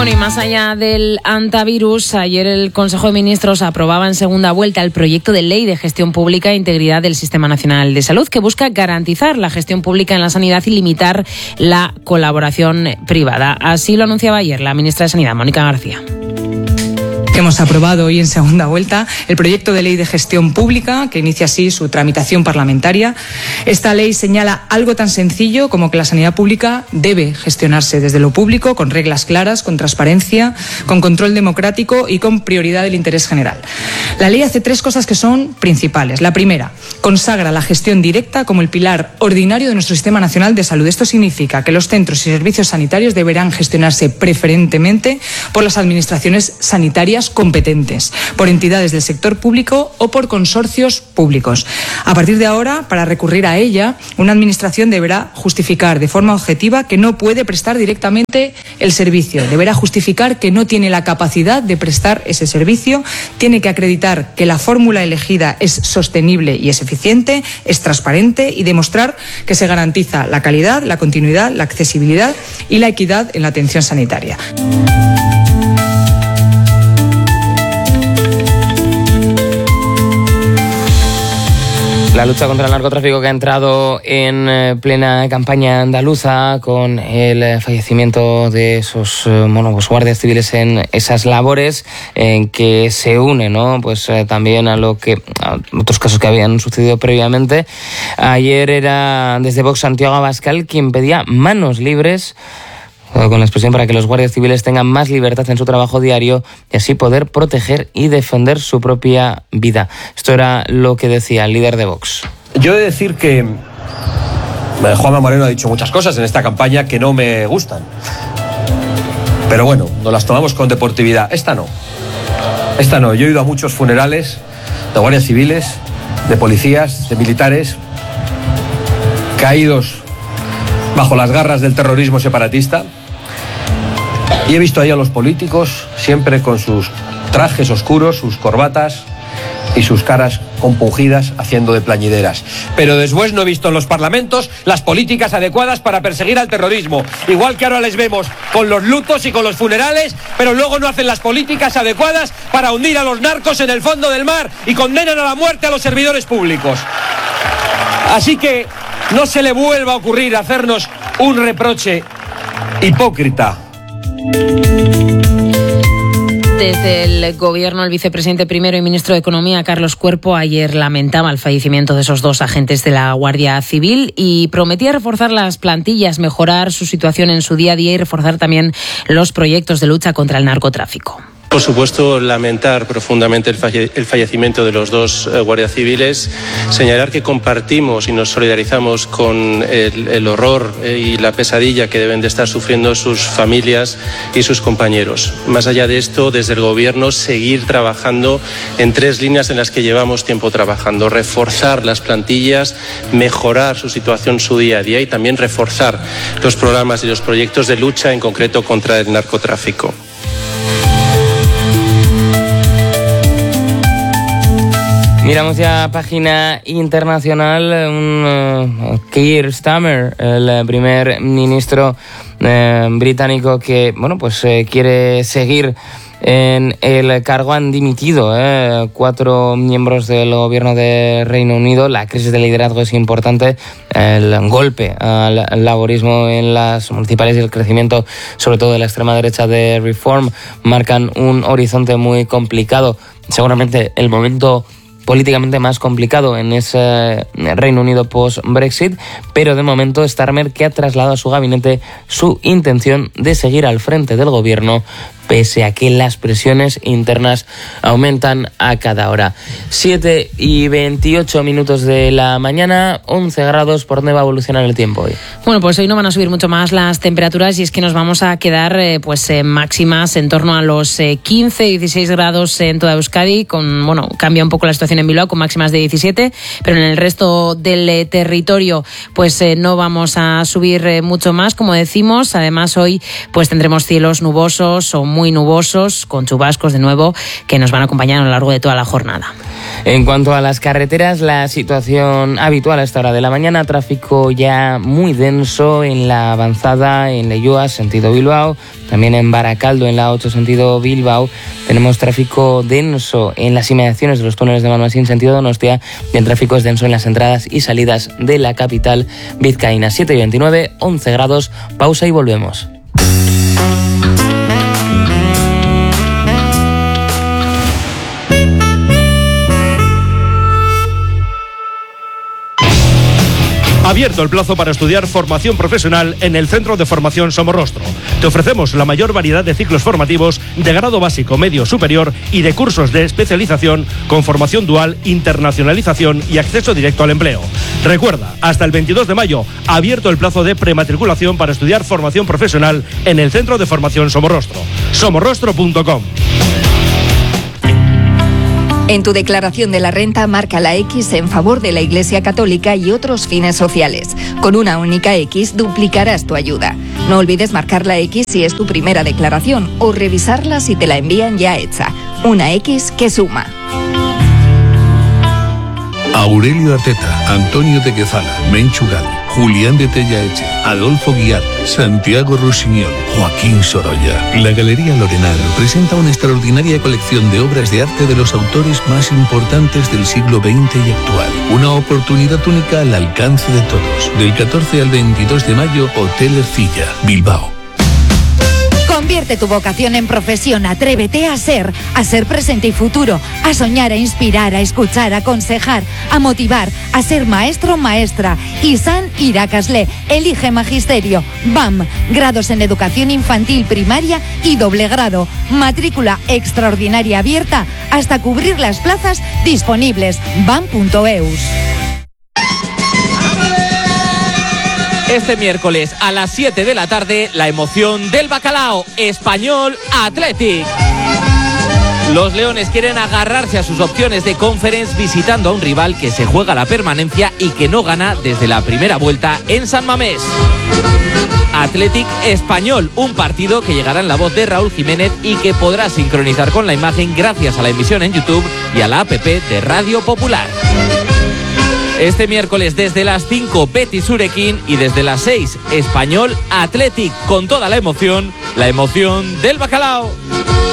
Bueno, y más allá del antivirus, ayer el Consejo de Ministros aprobaba en segunda vuelta el proyecto de ley de gestión pública e integridad del Sistema Nacional de Salud, que busca garantizar la gestión pública en la sanidad y limitar la colaboración privada. Así lo anunciaba ayer la ministra de Sanidad, Mónica García. Hemos aprobado hoy en segunda vuelta el proyecto de ley de gestión pública, que inicia así su tramitación parlamentaria. Esta ley señala algo tan sencillo como que la sanidad pública debe gestionarse desde lo público, con reglas claras, con transparencia, con control democrático y con prioridad del interés general. La ley hace tres cosas que son principales. La primera, consagra la gestión directa como el pilar ordinario de nuestro Sistema Nacional de Salud. Esto significa que los centros y servicios sanitarios deberán gestionarse preferentemente por las administraciones sanitarias competentes, por entidades del sector público o por consorcios públicos. A partir de ahora, para recurrir a ella, una administración deberá justificar de forma objetiva que no puede prestar directamente el servicio. Deberá justificar que no tiene la capacidad de prestar ese servicio, tiene que acreditar que la fórmula elegida es sostenible y es eficiente, es transparente y demostrar que se garantiza la calidad, la continuidad, la accesibilidad y la equidad en la atención sanitaria. La lucha contra el narcotráfico que ha entrado en plena campaña andaluza con el fallecimiento de esos guardias civiles en esas labores en que se une, ¿no? Pues también a otros casos que habían sucedido previamente. Ayer era desde Vox Santiago Abascal quien pedía manos libres, con la expresión, para que los guardias civiles tengan más libertad en su trabajo diario y así poder proteger y defender su propia vida. Esto era lo que decía el líder de Vox. Yo he de decir que Juanma Moreno ha dicho muchas cosas en esta campaña que no me gustan. Pero bueno, nos las tomamos con deportividad. Esta no. Yo he ido a muchos funerales de guardias civiles, de policías, de militares, caídos bajo las garras del terrorismo separatista. Y he visto ahí a los políticos siempre con sus trajes oscuros, sus corbatas y sus caras compungidas haciendo de plañideras. Pero después no he visto en los parlamentos las políticas adecuadas para perseguir al terrorismo. Igual que ahora les vemos con los lutos y con los funerales, pero luego no hacen las políticas adecuadas para hundir a los narcos en el fondo del mar y condenan a la muerte a los servidores públicos. Así que no se le vuelva a ocurrir hacernos un reproche hipócrita. Desde el Gobierno, el vicepresidente primero y ministro de Economía, Carlos Cuerpo, ayer lamentaba el fallecimiento de esos dos agentes de la Guardia Civil y prometía reforzar las plantillas, mejorar su situación en su día a día y reforzar también los proyectos de lucha contra el narcotráfico. Por supuesto, lamentar profundamente el fallecimiento de los dos guardias civiles, señalar que compartimos y nos solidarizamos con el horror y la pesadilla que deben de estar sufriendo sus familias y sus compañeros. Más allá de esto, desde el Gobierno, seguir trabajando en tres líneas en las que llevamos tiempo trabajando: reforzar las plantillas, mejorar su situación, su día a día, y también reforzar los programas y los proyectos de lucha, en concreto contra el narcotráfico. Miramos ya página internacional. Keir Starmer, el primer ministro británico que quiere seguir en el cargo. Han dimitido 4 miembros del gobierno de Reino Unido. La crisis de liderazgo es importante. El golpe al laborismo en las municipales y el crecimiento, sobre todo de la extrema derecha de Reform, marcan un horizonte muy complicado. Seguramente el momento políticamente más complicado en ese Reino Unido post-Brexit, pero de momento Starmer, que ha trasladado a su gabinete su intención de seguir al frente del gobierno pese a que las presiones internas aumentan a cada hora. 7:28 de la mañana, 11 grados. ¿Por dónde va a evolucionar el tiempo hoy? Bueno, pues hoy no van a subir mucho más las temperaturas y es que nos vamos a quedar máximas en torno a los 15-16 grados en toda Euskadi. Cambia un poco la situación en Bilbao con máximas de 17, pero en el resto del territorio no vamos a subir mucho más, como decimos. Además, hoy tendremos cielos nubosos o muy nubosos, con chubascos de nuevo, que nos van a acompañar a lo largo de toda la jornada. En cuanto a las carreteras, la situación habitual a esta hora de la mañana, tráfico ya muy denso en la avanzada en Leioa, sentido Bilbao, también en Baracaldo, en la 8, sentido Bilbao. Tenemos tráfico denso en las inmediaciones de los túneles de Malmasín, sentido Donostia, y el tráfico es denso en las entradas y salidas de la capital vizcaína. 7:29, 11 grados, pausa y volvemos. Abierto el plazo para estudiar formación profesional en el Centro de Formación Somorrostro. Te ofrecemos la mayor variedad de ciclos formativos de grado básico, medio, superior y de cursos de especialización con formación dual, internacionalización y acceso directo al empleo. Recuerda, hasta el 22 de mayo, abierto el plazo de prematriculación para estudiar formación profesional en el Centro de Formación Somorrostro. somorrostro.com. En tu declaración de la renta marca la X en favor de la Iglesia Católica y otros fines sociales. Con una única X duplicarás tu ayuda. No olvides marcar la X si es tu primera declaración o revisarla si te la envían ya hecha. Una X que suma. Aurelio Arteta, Antonio de Quezala, Menchu Gal, Julián de Tellaeche, Adolfo Guiar, Santiago Rusiñol, Joaquín Sorolla. La Galería Lorenal presenta una extraordinaria colección de obras de arte de los autores más importantes del siglo XX y actual. Una oportunidad única al alcance de todos. Del 14 al 22 de mayo, Hotel Ercilla, Bilbao. Convierte tu vocación en profesión, atrévete a ser presente y futuro, a soñar, a inspirar, a escuchar, a aconsejar, a motivar, a ser maestro, maestra. Izan Irakasle, elige magisterio, BAM, grados en educación infantil, primaria y doble grado. Matrícula extraordinaria abierta hasta cubrir las plazas disponibles. BAM.eus. Este miércoles a las 7 de la tarde, la emoción del bacalao, Español Athletic. Los leones quieren agarrarse a sus opciones de Conference visitando a un rival que se juega la permanencia y que no gana desde la primera vuelta en San Mamés. Athletic Español, un partido que llegará en la voz de Raúl Jiménez y que podrá sincronizar con la imagen gracias a la emisión en YouTube y a la app de Radio Popular. Este miércoles desde las 5 Betis Surekin y desde las 6 Español Athletic, con toda la emoción del bacalao.